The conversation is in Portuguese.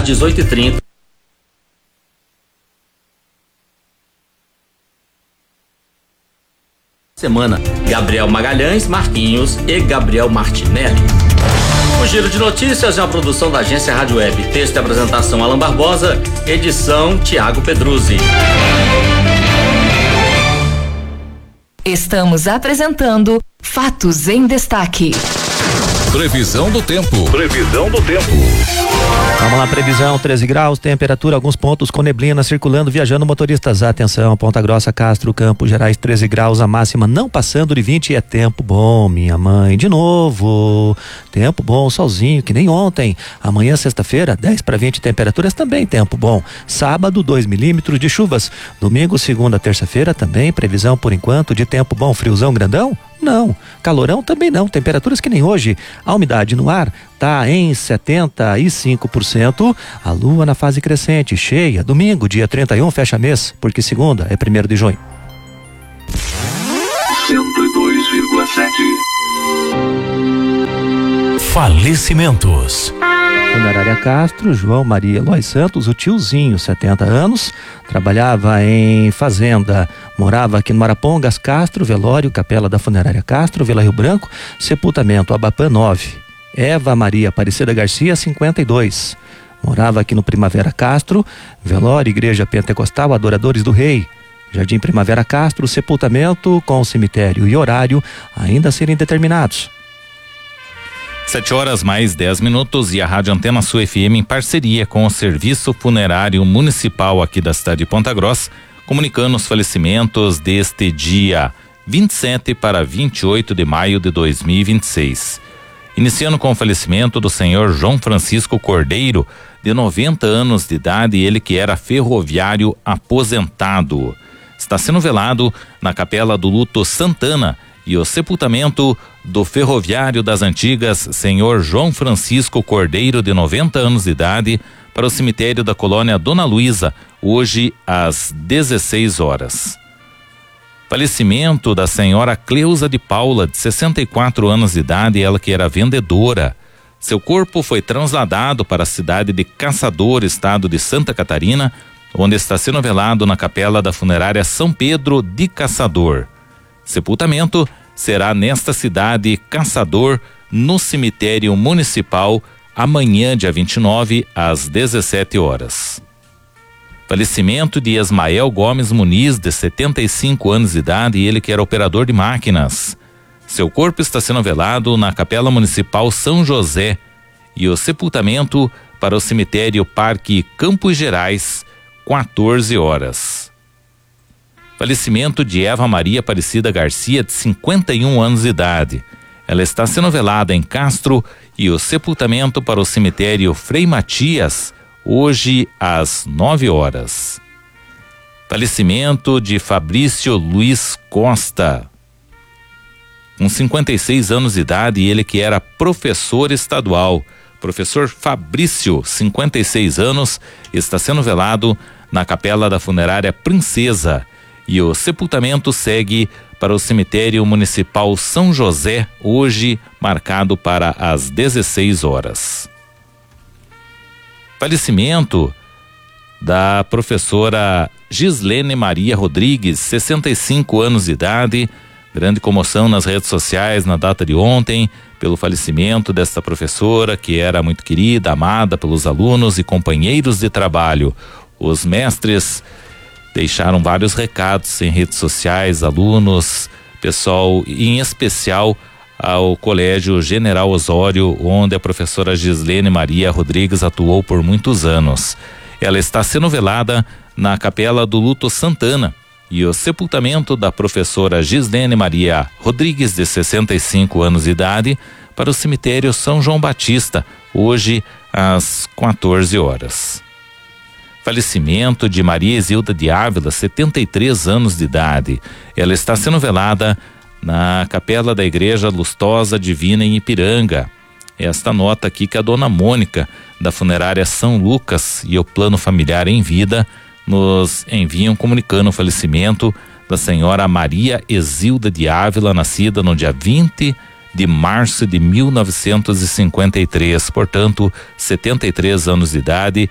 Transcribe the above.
às 18h30. Semana, Gabriel Magalhães, Marquinhos e Gabriel Martinelli. O giro de notícias é uma produção da agência Rádio Web. Texto e apresentação Alan Barbosa, edição Tiago Pedruzzi. Estamos apresentando Fatos em Destaque. Previsão do tempo. Vamos lá, previsão, 13 graus, temperatura, alguns pontos com neblina circulando, viajando motoristas. Atenção, Ponta Grossa, Castro, Campos Gerais, 13 graus, a máxima não passando de 20, é tempo bom, minha mãe. De novo, tempo bom, solzinho, que nem ontem. Amanhã, sexta-feira, 10 para 20 temperaturas, também tempo bom. Sábado, 2 milímetros de chuvas. Domingo, segunda, terça-feira, também previsão por enquanto de tempo bom, friozão grandão? Não. Calorão também não. Temperaturas que nem hoje. A umidade no ar tá em 75%. A lua na fase crescente, cheia. Domingo, dia 31, fecha mês, porque segunda é 1º de junho. 102,7. Falecimentos. Funerária Castro, João Maria Eloy Santos, o tiozinho, 70 anos, trabalhava em fazenda, morava aqui no Marapongas, Castro, velório, capela da Funerária Castro, Vila Rio Branco, sepultamento, Abapã 9. Eva Maria Aparecida Garcia, 52. Morava aqui no Primavera Castro, velório, Igreja Pentecostal, Adoradores do Rei, Jardim Primavera Castro, sepultamento com cemitério e horário ainda a serem determinados. 7h mais 10 e a Rádio Antena Sul FM, em parceria com o Serviço Funerário Municipal aqui da cidade de Ponta Grossa, comunicando os falecimentos deste dia 27 para 28 de maio de 2026. Iniciando com o falecimento do senhor João Francisco Cordeiro, de 90 anos de idade, ele que era ferroviário aposentado. Está sendo velado na Capela do Luto Santana, e o sepultamento do ferroviário das antigas, senhor João Francisco Cordeiro, de 90 anos de idade, para o cemitério da colônia Dona Luísa, hoje às 16 horas. Falecimento da senhora Cleusa de Paula, de 64 anos de idade, ela que era vendedora. Seu corpo foi trasladado para a cidade de Caçador, estado de Santa Catarina, onde está sendo velado na capela da funerária São Pedro de Caçador. Sepultamento será nesta cidade Caçador, no cemitério municipal, amanhã, dia 29, às 17 horas. Falecimento de Ismael Gomes Muniz, de 75 anos de idade, ele que era operador de máquinas. Seu corpo está sendo velado na Capela Municipal São José e o sepultamento para o cemitério Parque Campos Gerais, 14 horas. Falecimento de Eva Maria Aparecida Garcia, de 51 anos de idade. Ela está sendo velada em Castro e o sepultamento para o cemitério Frei Matias, hoje às 9 horas. Falecimento de Fabrício Luiz Costa, com 56 anos de idade, ele que era professor estadual. Professor Fabrício, 56 anos, está sendo velado na Capela da Funerária Princesa. E o sepultamento segue para o cemitério municipal São José, hoje marcado para as 16 horas. Falecimento da professora Gislene Maria Rodrigues, 65 anos de idade. Grande comoção nas redes sociais na data de ontem pelo falecimento desta professora, que era muito querida, amada pelos alunos e companheiros de trabalho. Os mestres deixaram vários recados em redes sociais, alunos, pessoal, e em especial ao Colégio General Osório, onde a professora Gislene Maria Rodrigues atuou por muitos anos. Ela está sendo velada na Capela do Luto Santana e o sepultamento da professora Gislene Maria Rodrigues, de 65 anos de idade, para o cemitério São João Batista, hoje às 14 horas. Falecimento de Maria Isilda de Ávila, 73 anos de idade. Ela está sendo velada na Capela da Igreja Lustosa Divina em Ipiranga. Esta nota aqui que a dona Mônica, da funerária São Lucas, e o Plano Familiar em Vida nos enviam comunicando o falecimento da senhora Maria Isilda de Ávila, nascida no dia 20 de março de 1953, portanto 73 anos de idade,